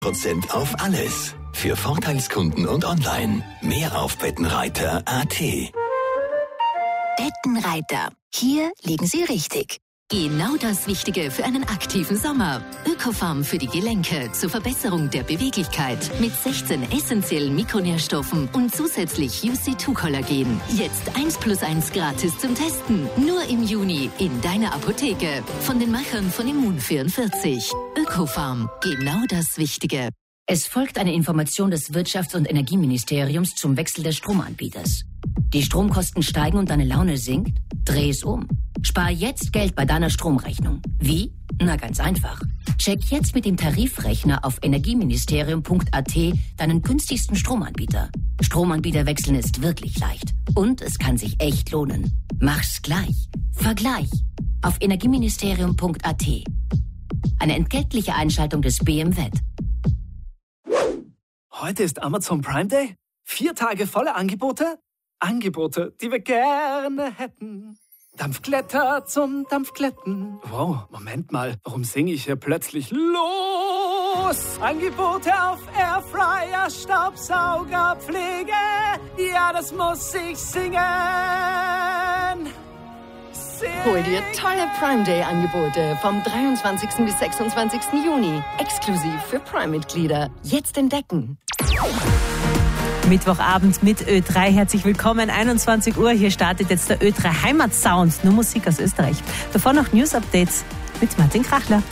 % auf alles. Für Vorteilskunden und online. Mehr auf Bettenreiter.at. Bettenreiter. Hier liegen Sie richtig. Genau das Wichtige für einen aktiven Sommer. Ökofarm für die Gelenke zur Verbesserung der Beweglichkeit mit 16 essentiellen Mikronährstoffen und zusätzlich UC2-Kollagen. Jetzt 1+1 gratis zum Testen. Nur im Juni in deiner Apotheke. Von den Machern von Immun44. Ökofarm. Genau das Wichtige. Es folgt eine Information des Wirtschafts- und Energieministeriums zum Wechsel des Stromanbieters. Die Stromkosten steigen und deine Laune sinkt? Dreh es um. Spar jetzt Geld bei deiner Stromrechnung. Wie? Na, ganz einfach. Check jetzt mit dem Tarifrechner auf energieministerium.at deinen günstigsten Stromanbieter. Stromanbieter wechseln ist wirklich leicht. Und es kann sich echt lohnen. Mach's gleich. Vergleich. Auf energieministerium.at. Eine entgeltliche Einschaltung des BMWet. Heute ist Amazon Prime Day. 4 Tage volle Angebote. Angebote, die wir gerne hätten. Dampfglätter zum Dampfglätten. Wow, Moment mal, warum singe ich hier plötzlich los? Angebote auf Airfryer, Staubsauger, Pflege. Ja, das muss ich singen. Hol dir tolle Prime Day Angebote vom 23. bis 26. Juni. Exklusiv für Prime-Mitglieder. Jetzt entdecken. Mittwochabend mit Ö3. Herzlich willkommen, 21 Uhr. Hier startet jetzt der Ö3 Heimatsound. Nur Musik aus Österreich. Davor noch News-Updates mit Martin Krachler.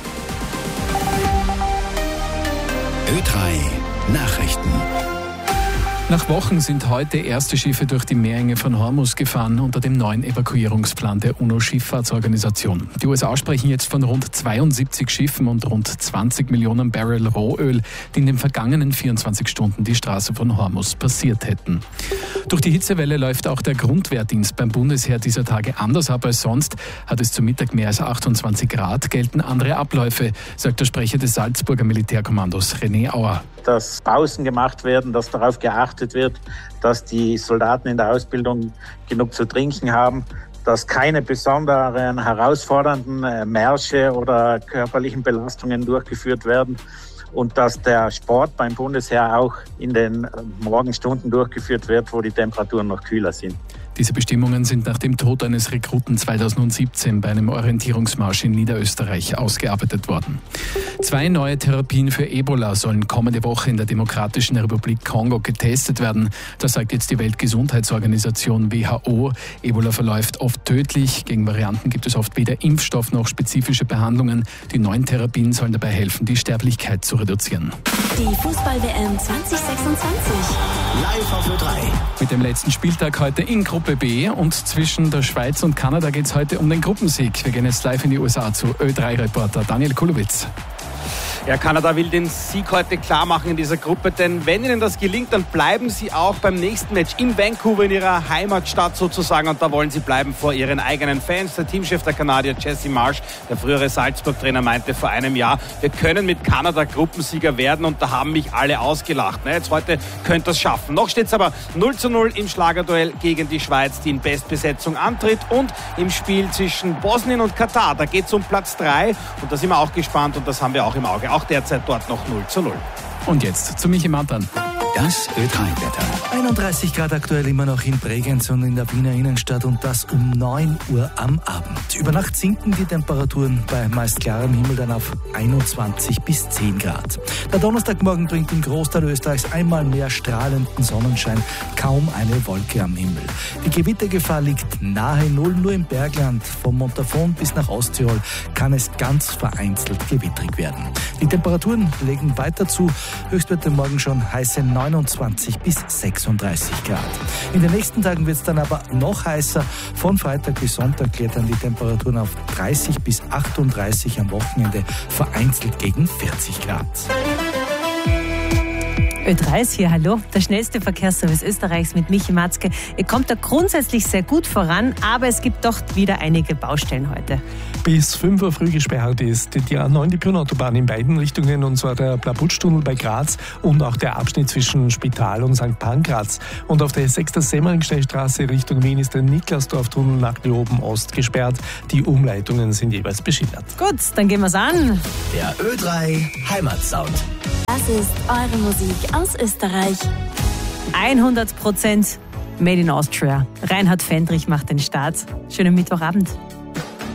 Ö3 Nachrichten. Nach Wochen sind heute erste Schiffe durch die Meerenge von Hormuz gefahren unter dem neuen Evakuierungsplan der UNO-Schifffahrtsorganisation. Die USA sprechen jetzt von rund 72 Schiffen und rund 20 Millionen Barrel Rohöl, die in den vergangenen 24 Stunden die Straße von Hormuz passiert hätten. Durch die Hitzewelle läuft auch der Grundwehrdienst beim Bundesheer dieser Tage anders ab als sonst. Hat es zu Mittag mehr als 28 Grad, gelten andere Abläufe, sagt der Sprecher des Salzburger Militärkommandos, René Auer. Dass Pausen gemacht werden, dass darauf geachtet wird, dass die Soldaten in der Ausbildung genug zu trinken haben, dass keine besonderen herausfordernden Märsche oder körperlichen Belastungen durchgeführt werden und dass der Sport beim Bundesheer auch in den Morgenstunden durchgeführt wird, wo die Temperaturen noch kühler sind. Diese Bestimmungen sind nach dem Tod eines Rekruten 2017 bei einem Orientierungsmarsch in Niederösterreich ausgearbeitet worden. 2 neue Therapien für Ebola sollen kommende Woche in der Demokratischen Republik Kongo getestet werden. Das sagt jetzt die Weltgesundheitsorganisation WHO. Ebola verläuft oft tödlich. Gegen Varianten gibt es oft weder Impfstoff noch spezifische Behandlungen. Die neuen Therapien sollen dabei helfen, die Sterblichkeit zu reduzieren. Die Fußball-WM 2026. Live auf Ö3. Mit dem letzten Spieltag heute in Gruppe B und zwischen der Schweiz und Kanada geht es heute um den Gruppensieg. Wir gehen jetzt live in die USA zu Ö3-Reporter Daniel Kulowitz. Ja, Kanada will den Sieg heute klar machen in dieser Gruppe, denn wenn ihnen das gelingt, dann bleiben sie auch beim nächsten Match in Vancouver, in ihrer Heimatstadt sozusagen, und da wollen sie bleiben vor ihren eigenen Fans. Der Teamchef der Kanadier, Jesse Marsh, der frühere Salzburg-Trainer, meinte vor einem Jahr, wir können mit Kanada Gruppensieger werden, und da haben mich alle ausgelacht. Jetzt heute könnt ihr es schaffen. Noch steht es aber 0:0 im Schlagerduell gegen die Schweiz, die in Bestbesetzung antritt, und im Spiel zwischen Bosnien und Katar. Da geht es um Platz 3 und da sind wir auch gespannt und das haben wir auch im Auge. Auch derzeit dort noch 0:0. Und jetzt zu Michi Mantan. Das Ö3-Wetter. 31 Grad aktuell immer noch in Bregenz und in der Wiener Innenstadt, und das um 9 Uhr am Abend. Über Nacht sinken die Temperaturen bei meist klarem Himmel dann auf 21 bis 10 Grad. Der Donnerstagmorgen bringt im Großteil Österreichs einmal mehr strahlenden Sonnenschein, kaum eine Wolke am Himmel. Die Gewittergefahr liegt nahe Null, nur im Bergland vom Montafon bis nach Osttirol kann es ganz vereinzelt gewittrig werden. Die Temperaturen legen weiter zu, Höchstwerte morgen schon heiße 29 bis 36 Grad. In den nächsten Tagen wird es dann aber noch heißer. Von Freitag bis Sonntag klettern die Temperaturen auf 30 bis 38, am Wochenende vereinzelt gegen 40 Grad. Ö3 ist hier, hallo. Der schnellste Verkehrsservice Österreichs mit Michi Matzke. Ihr kommt da grundsätzlich sehr gut voran, aber es gibt doch wieder einige Baustellen heute. Bis 5 Uhr früh gesperrt ist die A9, die Pyrnenautobahn in beiden Richtungen, und zwar der Blabutschtunnel bei Graz und auch der Abschnitt zwischen Spital und St. Pankraz. Und auf der 6. Semmeringsteinstraße Richtung Wien ist der Niklasdorf-Tunnel nach Leoben Ost gesperrt. Die Umleitungen sind jeweils beschildert. Gut, dann gehen wir's an. Der Ö3 Heimatsound. Das ist eure Musik aus Österreich. 100% Made in Austria. Reinhard Fendrich macht den Start. Schönen Mittwochabend.